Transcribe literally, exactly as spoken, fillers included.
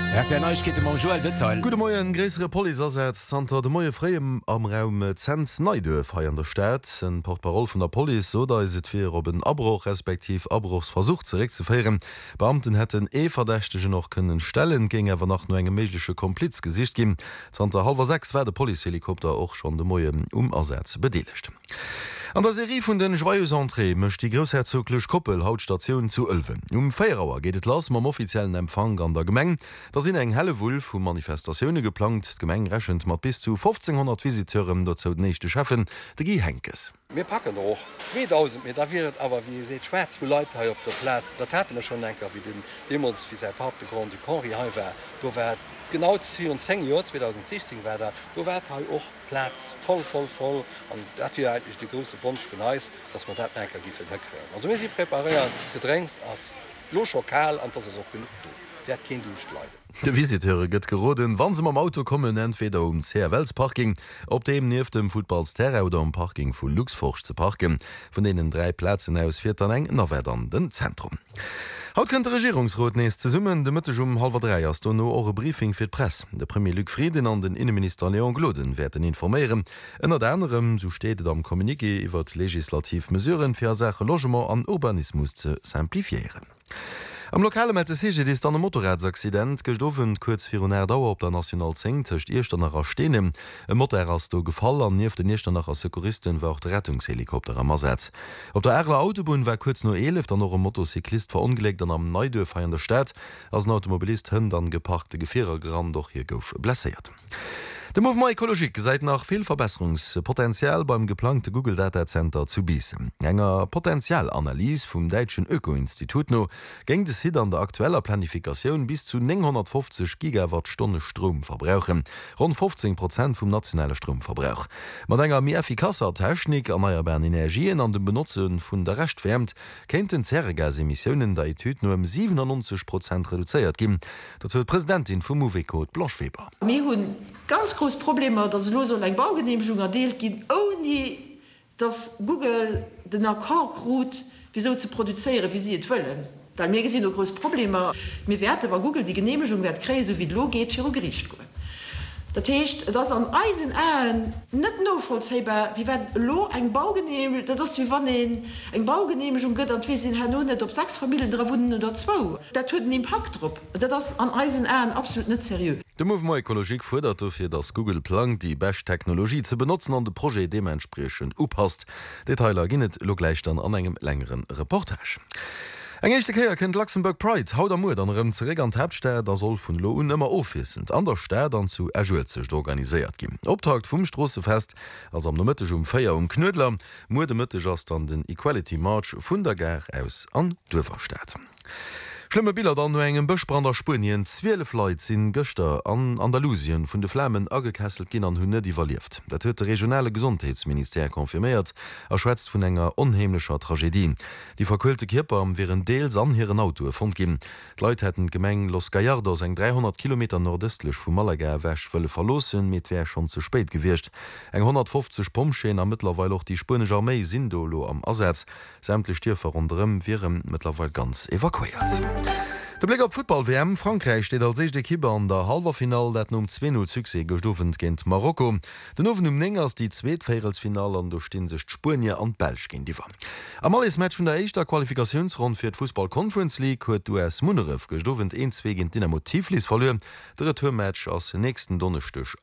Joel Detail. Gute Morgen, größere Polizeieinsatz Santa de Moie Freiem am Raum Zenz Neidorf hier in der Stadt. Ein Portparol von der Polizei, so da ist es für ob ein Abbruch respektiv Abbruchsversuch zurückzuführen. Beamten hätten eh Verdächtige noch können stellen, ging aber noch nur ein gemächliche Komplizgesicht geben. Santa halber sechs war der Polizeihelikopter auch schon de Moie Umersatz bedeligt. An der Serie vun den Joyeux Entrée mecht die großherzoglech Koppel Hautstation zu Ölwen. Um Feierauer geht et lass mam offiziellen Empfang an der Gemeng, da sind eng helle Wulf vu Manifestationune geplant, Gemeng rächend mat bis zu fünfzehnhundert Visiteuren dat zou nächte Chefen, de Gi Henkes. Wir packen noch zweitausend Meter wird aber wie se Schweiz wo Leute auf der Platz. Dat hat mir schon enker wie den Demos wie se Pap de Grand du Conri war. Du war genau zehn Jahr zweitausendsechzehn war da du war auch Platz voll voll voll und dat hier eigentlich die große Wunsch von Eis, dass man dat enker gi verdeck werden. Also wenn sie präparieren Gedrängs als Lochokal an das auch genug tun. Kein Duschleide. De Visiteure gëtt geroden, wann se am Auto kommen entweder um sehr Weltsparking, op dem nief dem Footballsterre oder am Parking vu Luxforsch ze parken, von denen drei Plätzen aus fir an eng nachwädern den Zentrum. Haut kënnt der Regierungsrot nees ze summen, de Mëtteg um halber drei as no eure Briefing fir d Press. De Premier Luc Frieden an den Innenminister Leon Gloden werden informieren. Ennner anderem, so steet am Kommuniqué iwwer legislativ Mesuren fir Sache Logement an Urbanismus ze simplifiieren. Am lokale Met ist an dem Motorradsaccident gestoffen kurz vir Dauer op der National zehn cht Erster nach Stenem. E Motor as du gefallen an nief den Erster nach Sekuristen war auch der Rettungshelikopter am Ersatz. Op der Erler Autobahn war kurz nur elf dann noch ein Motorcyklist verungelegt an am Neidorf in der Stadt als ein Automobilist hund an geparkte Gefährer Grand doch hier gouf blessiert. De Movement Ökologik seit nach viel Verbesserungspotenzial beim geplante Google Data Center zu biesen. Enger Potenzialanalyse vom Deutschen Öko-Institut no ging es hier an der aktueller Planifikation bis zu neunhundertfünfzig Gigawattstunde Strom verbrauchen, rund fünfzehn Prozent vom nationalen Stromverbrauch. Mit enger mehr effikasser Technik erneuerbaren Energien an den Benutzen von der Recht wärmt, könnten Zergasemissionen der Etüt nur um siebenundneunzig Prozent reduziert geben. Dazu wird Präsidentin vom Movecode Blanche Weber. Ganz groß Problem, dass los eng Baugenehmigung erdeelt gin ohne dass Google den Akkordroute wieso zu produzieren, wie sie het wollen. Weil mir gesehen no groß Probleme mir Werte war Google die Genehmigung werd krä so wie lo geht für Gericht go. Dat heißt, dass an Eisen an net no vollzebar wie lo eng Baugenehm das wie wann eng Baugenehmigung gött an wiesinn her net op sechs Familien dra wunden oder zwo. Dat hue den Impact op, das an Eisen an absolut net seriös. De Movement Ökologik fordert dafür, dass Google plant die best Technologie zu benutzen an de Projekt dementsprechend upasst. Detailer ginnet lo gleich dann an engem längeren Reportage. Eng echte Käier kennt Luxemburg Pride haut am Mut anderem ze Reg an Tabstä, da soll vun Loun ëmmer offissen, an der Stä dann zu erjuezecht organisiert gin. Optakt vum Strossefest ass am Mëtteg um Féier um Knödler, Mu de Mëtteg ass an den Equality March vun der Ger aus an Dwerverstäet. Schlimme Bilder an no engem Bëchbrander Spien zwölf Leiit sinn Gëchter an Andalusien vun de Flämen agekesselt ginn an hunne die verlieft. Dat huet de regionale Gesundheitsminister konfirmiert, erschwätzt vun enger onheimlicher Tragédie. Die verkulte Kipper wären Deels an hireieren Auto fond ginn. D'Leit hätten Gemeng Los Gallardos eng dreihundert Kilometer nordöstlech vum Malaga wäch wëlle verlossen, mit wär schon zu spät gewircht. Eng hundertfünfzig Pomscheen amwe auch die spanische Armee Sindolo am Ersatz. Sämtliche Stierfer runm wären mittlerweile ganz evakuiert. Der Blick op Football-W M Frankreich steht als sechste Kipper an der Halverfinal dat um zwei null Suse gestoffen géint Marokko. Den ofen um Nengers die Zzweetfeierelsfinal an durch den sech Spurnie an Belsch gin die war. Am alles Match vun der eischter Qualifikationsrund fir d Fußball Conference League huet U S Munerew gestoffen eenzwe gin Dynamo Tiflis verloren. Der Returmatch ass nächsten Donnerstag